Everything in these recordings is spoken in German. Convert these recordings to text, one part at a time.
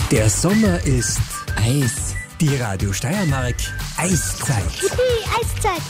Der Sommer ist Eis. Die Radio Steiermark Eiszeit. Eiszeit.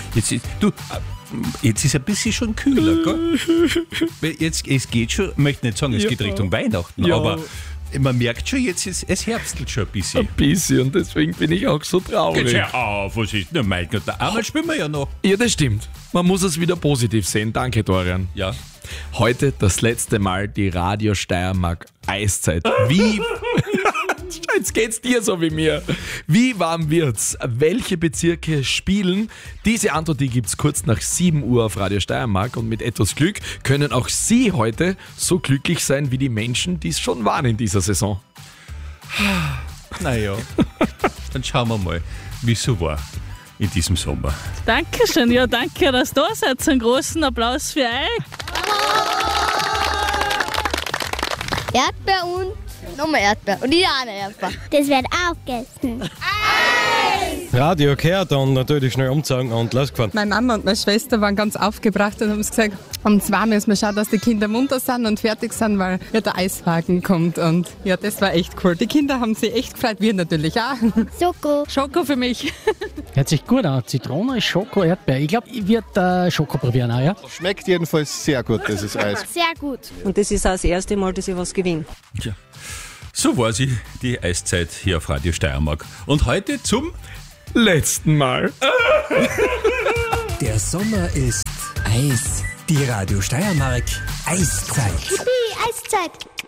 Jetzt ist ein bisschen schon kühler, gell? Es geht schon, ich möchte nicht sagen, es geht Richtung Weihnachten, aber man merkt schon, jetzt ist es herbstelt schon ein bisschen. Ein bisschen, und deswegen bin ich auch so traurig. Jetzt hör auf, was ist denn? Mein Gott, einmal spielen wir ja noch. Ja, das stimmt. Man muss es wieder positiv sehen. Danke, Dorian. Ja. Heute das letzte Mal die Radio Steiermark Eiszeit. Wie... Jetzt geht's dir so wie mir. Wie warm wird's? Welche Bezirke spielen? Diese Antwort, die gibt's kurz nach 7 Uhr auf Radio Steiermark, und mit etwas Glück können auch Sie heute so glücklich sein wie die Menschen, die es schon waren in dieser Saison. Naja, dann schauen wir mal, wie es so war in diesem Sommer. Dankeschön, ja danke, dass du da seid. Einen großen Applaus für euch. Erdbeer und nochmal Erdbeer. Und ich auch eine Erdbeer. Das wird aufgegessen. Radio gehört und natürlich schnell umgezogen und losgefahren. Meine Mama und meine Schwester waren ganz aufgebracht und haben gesagt, um 2 müssen wir schauen, dass die Kinder munter sind und fertig sind, weil ja der Eiswagen kommt. Und ja, das war echt cool. Die Kinder haben sich echt gefreut, wir natürlich auch. Schoko für mich. Hört sich gut an. Zitrone, Schoko, Erdbeer. Ich glaube, ich werde Schoko probieren auch, ja? Schmeckt jedenfalls sehr gut, dieses Eis. Sehr gut. Und das ist auch das erste Mal, dass ich was gewinne. Tja, so war sie, die Eiszeit hier auf Radio Steiermark. Und heute zum Letzten Mal. Der Sommer ist Eis. Die Radio Steiermark Eiszeit. Eiszeit.